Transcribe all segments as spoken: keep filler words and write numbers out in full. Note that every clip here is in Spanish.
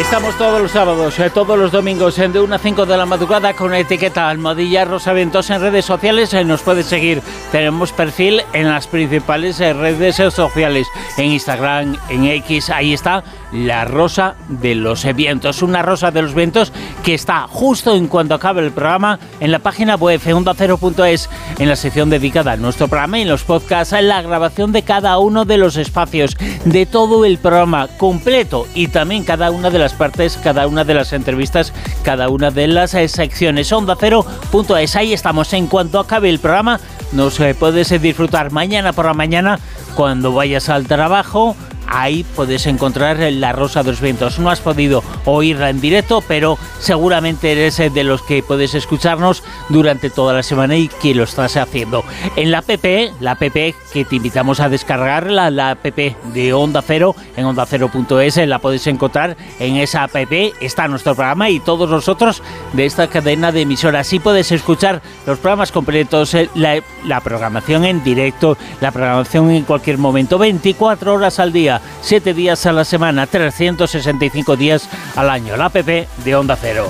Estamos todos los sábados, eh, todos los domingos, eh, de una a cinco de la madrugada con la etiqueta Almohadilla Rosa Ventosa en redes sociales. Eh, nos puedes seguir. Tenemos perfil en las principales eh, redes sociales. En Instagram, en X, ahí está la Rosa de los Vientos. Una Rosa de los Vientos que está justo en cuanto acabe el programa en la página web onda cero punto es, en la sección dedicada a nuestro programa y en los podcasts, en la grabación de cada uno de los espacios, de todo el programa completo y también cada una de las partes, cada una de las entrevistas, cada una de las eh, secciones. onda cero punto es, ahí estamos. En cuanto acabe el programa, nos eh, puedes eh, disfrutar mañana por la mañana cuando vayas al trabajo. Ahí puedes encontrar La Rosa de los Vientos. No has podido oírla en directo, pero seguramente eres de los que puedes escucharnos durante toda la semana y que lo estás haciendo. En la app, la app que te invitamos a descargarla, la app de Onda Cero, en onda cero punto es, la puedes encontrar. En esa app está nuestro programa y todos los otros de esta cadena de emisoras. Así puedes escuchar los programas completos, la, la programación en directo, la programación en cualquier momento, veinticuatro horas al día, siete días a la semana, trescientos sesenta y cinco días al año. La app de Onda Cero.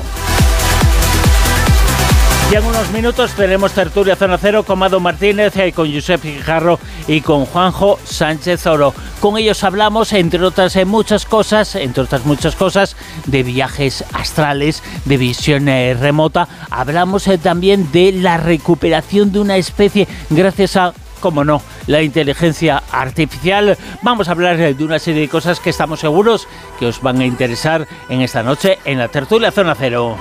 Ya en unos minutos tenemos tertulia Zona Cero con Mado Martínez, eh, con Josep Guijarro y con Juanjo Sánchez Oro. Con ellos hablamos, entre otras eh, muchas cosas, entre otras muchas cosas, de viajes astrales, de visión eh, remota. Hablamos eh, también de la recuperación de una especie gracias a, como no, la inteligencia artificial. Vamos a hablar de una serie de cosas que estamos seguros que os van a interesar en esta noche en la tertulia Zona Cero.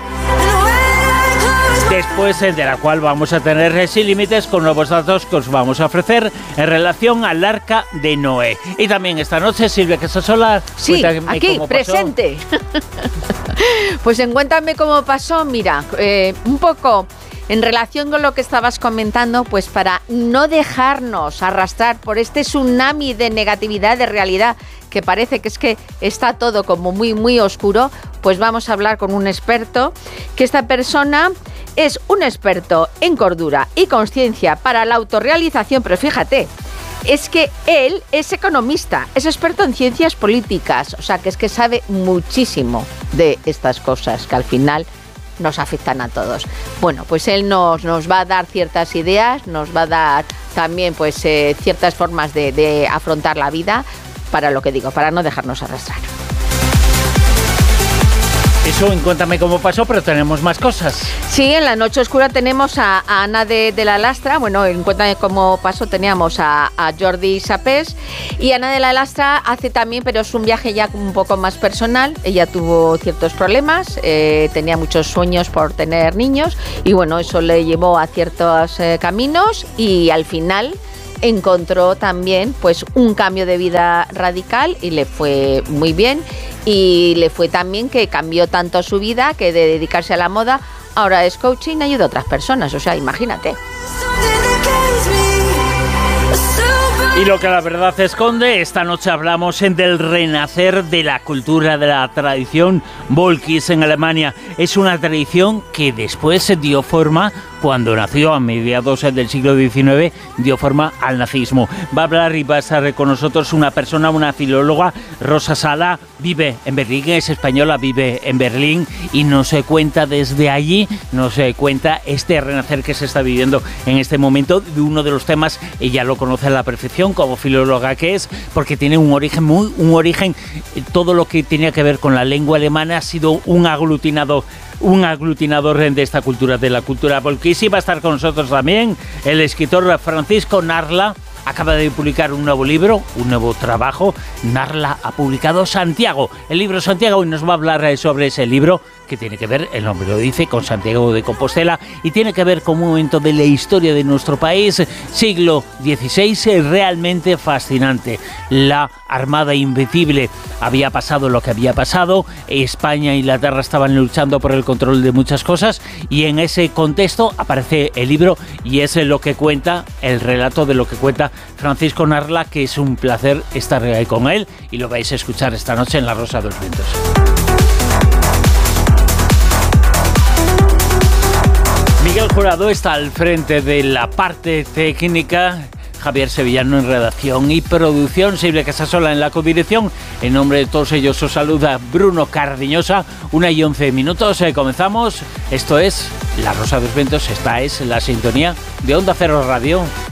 Después de la cual vamos a tener Sin Límites con nuevos datos que os vamos a ofrecer en relación al Arca de Noé. Y también esta noche Silvia Casasola. Sí, aquí, presente. Pues en Cuéntame Cómo Pasó, mira, eh, un poco en relación con lo que estabas comentando, pues para no dejarnos arrastrar por este tsunami de negatividad, de realidad, que parece que es que está todo como muy, muy oscuro, pues vamos a hablar con un experto, que esta persona es un experto en cordura y conciencia para la autorrealización, pero fíjate, es que él es economista, es experto en ciencias políticas, o sea, que es que sabe muchísimo de estas cosas que al final nos afectan a todos. Bueno, pues él nos, nos va a dar ciertas ideas, nos va a dar también pues eh, ciertas formas de, de afrontar la vida, para lo que digo, para no dejarnos arrastrar. Eso en Cuéntame Cómo Pasó, pero tenemos más cosas. Sí, en La Noche Oscura tenemos a, a Ana de, de la Lastra. Bueno, en Cuéntame Cómo Pasó teníamos a, a Jordi Sapés. Y Ana de la Lastra hace también, pero es un viaje ya un poco más personal. Ella tuvo ciertos problemas, eh, tenía muchos sueños por tener niños. Y bueno, eso le llevó a ciertos eh, caminos y al final encontró también pues un cambio de vida radical y le fue muy bien. Y le fue también que cambió tanto su vida que de dedicarse a la moda, ahora es coaching y ayuda a otras personas. O sea, imagínate. Y lo que la verdad esconde, esta noche hablamos del renacer de la cultura, de la tradición Volkis en Alemania. Es una tradición que después se dio forma, cuando nació a mediados del siglo diecinueve, dio forma al nazismo. Va a hablar y va a estar con nosotros una persona, una filóloga, Rosa Sala, vive en Berlín, es española, vive en Berlín y nos cuenta desde allí, nos cuenta este renacer que se está viviendo en este momento de uno de los temas, ella lo conoce a la perfección como filóloga que es, porque tiene un origen muy, un origen, todo lo que tenía que ver con la lengua alemana ha sido un aglutinado un aglutinador de esta cultura, de la cultura volkis. Y va a estar con nosotros también el escritor Francisco Narla. Acaba de publicar un nuevo libro, un nuevo trabajo. Narla ha publicado Santiago, el libro Santiago, y nos va a hablar sobre ese libro que tiene que ver, el nombre lo dice, con Santiago de Compostela y tiene que ver con un momento de la historia de nuestro país, siglo dieciséis, realmente fascinante. La Armada Invencible, había pasado lo que había pasado, España e Inglaterra estaban luchando por el control de muchas cosas y en ese contexto aparece el libro y es lo que cuenta, el relato de lo que cuenta Francisco Narla, que es un placer estar ahí con él y lo vais a escuchar esta noche en La Rosa de los Vientos. Miguel Jurado está al frente de la parte técnica, Javier Sevillano en redacción y producción, Silvia Casasola en la codirección. En nombre de todos ellos os saluda Bruno Cardiñosa. Una y once minutos, eh, comenzamos. Esto es La Rosa de los Vientos, esta es la sintonía de Onda Cero Radio.